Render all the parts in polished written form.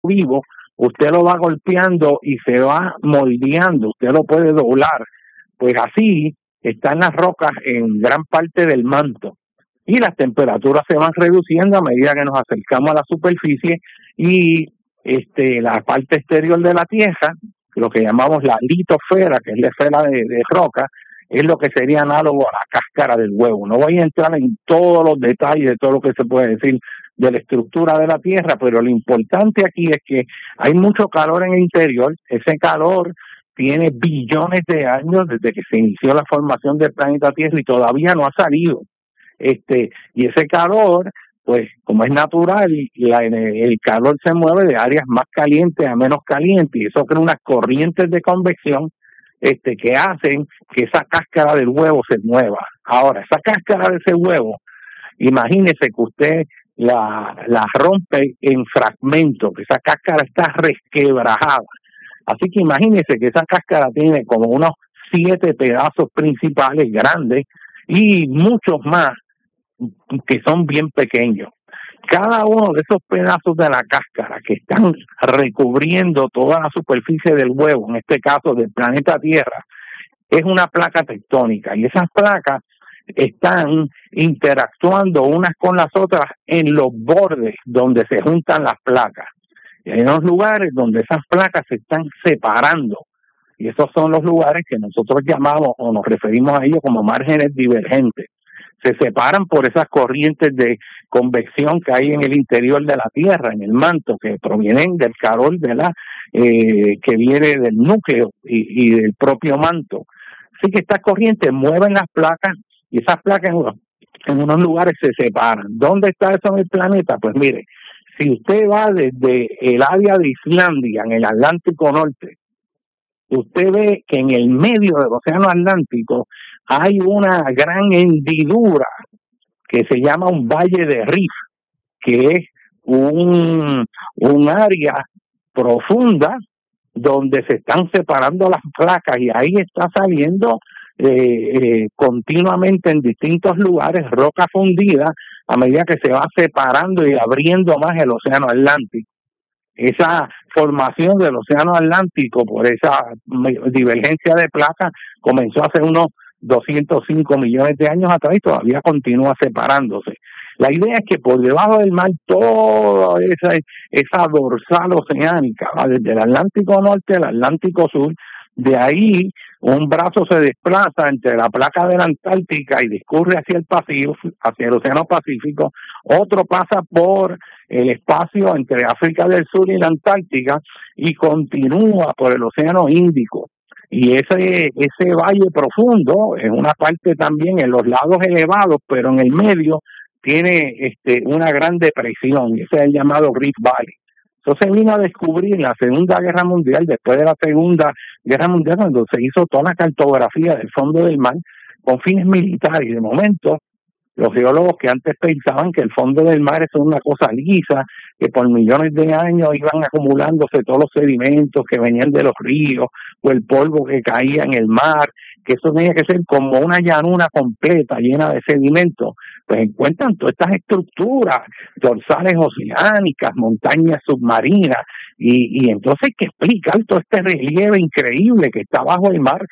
vivo, usted lo va golpeando y se va moldeando, usted lo puede doblar. Pues así están las rocas en gran parte del manto. Y las temperaturas se van reduciendo a medida que nos acercamos a la superficie y la parte exterior de la Tierra, lo que llamamos la litosfera, que es la esfera de roca, es lo que sería análogo a la cáscara del huevo. No voy a entrar en todos los detalles de todo lo que se puede decir de la estructura de la Tierra, pero lo importante aquí es que hay mucho calor en el interior. Ese calor tiene billones de años desde que se inició la formación del planeta Tierra y todavía no ha salido. Y ese calor, pues como es natural, el calor se mueve de áreas más calientes a menos calientes y eso crea unas corrientes de convección que hacen que esa cáscara del huevo se mueva. Ahora, esa cáscara de ese huevo, imagínese que usted la rompe en fragmentos, que esa cáscara está resquebrajada. Así que imagínese que esa cáscara tiene como unos 7 pedazos principales grandes y muchos más que son bien pequeños. Cada uno de esos pedazos de la cáscara que están recubriendo toda la superficie del huevo, en este caso del planeta Tierra, es una placa tectónica y esas placas están interactuando unas con las otras en los bordes donde se juntan las placas. Y hay unos lugares donde esas placas se están separando y esos son los lugares que nosotros llamamos o nos referimos a ellos como márgenes divergentes. Se separan por esas corrientes de convección que hay en el interior de la Tierra, en el manto, que provienen del calor que viene del núcleo y del propio manto. Así que estas corrientes mueven las placas y esas placas en unos lugares se separan. ¿Dónde está eso en el planeta? Pues mire, si usted va desde el área de Islandia, en el Atlántico Norte, usted ve que en el medio del Océano Atlántico hay una gran hendidura que se llama un valle de Rift, que es un área profunda donde se están separando las placas y ahí está saliendo continuamente en distintos lugares roca fundida a medida que se va separando y abriendo más el Océano Atlántico. Esa formación del Océano Atlántico por esa divergencia de placas comenzó hace unos 205 millones de años atrás y todavía continúa separándose. La idea es que por debajo del mar toda esa dorsal oceánica, ¿va? Desde el Atlántico Norte al Atlántico Sur, de ahí un brazo se desplaza entre la placa de la Antártica y discurre hacia el Pacífico, hacia el Océano Pacífico, otro pasa por el espacio entre África del Sur y la Antártica y continúa por el Océano Índico. Y ese valle profundo es una parte también en los lados elevados, pero en el medio tiene una gran depresión, y ese es el llamado Rift Valley. Eso se vino a descubrir en la Segunda Guerra Mundial, después de la Segunda Guerra Mundial, cuando se hizo toda la cartografía del fondo del mar con fines militares. Y de momento, los geólogos que antes pensaban que el fondo del mar es una cosa lisa, que por millones de años iban acumulándose todos los sedimentos que venían de los ríos o el polvo que caía en el mar, que eso tenía que ser como una llanura completa llena de sedimentos, pues encuentran todas estas estructuras dorsales oceánicas, montañas submarinas, y entonces hay que explicar todo este relieve increíble que está bajo el mar,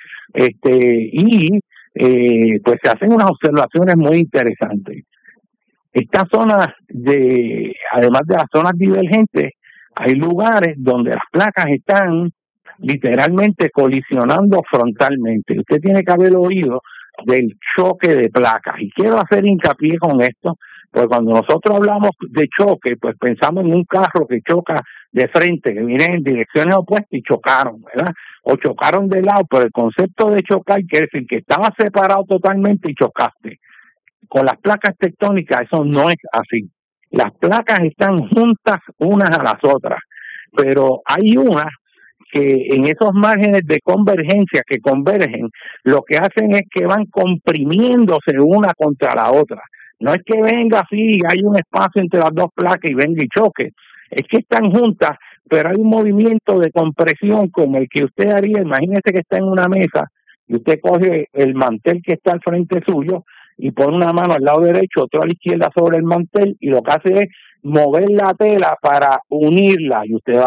pues se hacen unas observaciones muy interesantes. Estas zonas además de las zonas divergentes, hay lugares donde las placas están literalmente colisionando frontalmente. Usted tiene que haber oído del choque de placas. Y quiero hacer hincapié con esto, porque cuando nosotros hablamos de choque, pues pensamos en un carro que choca de frente, que viene en direcciones opuestas y chocaron, ¿verdad? O chocaron de lado, pero el concepto de chocar quiere decir que estaba separado totalmente y chocaste. Con las placas tectónicas eso no es así. Las placas están juntas unas a las otras, pero hay unas que en esos márgenes de convergencia que convergen, lo que hacen es que van comprimiéndose una contra la otra. No es que venga así, hay un espacio entre las dos placas y venga y choque. Es que están juntas, pero hay un movimiento de compresión como el que usted haría. Imagínese que está en una mesa y usted coge el mantel que está al frente suyo y pone una mano al lado derecho, otra a la izquierda sobre el mantel, y lo que hace es mover la tela para unirla y usted va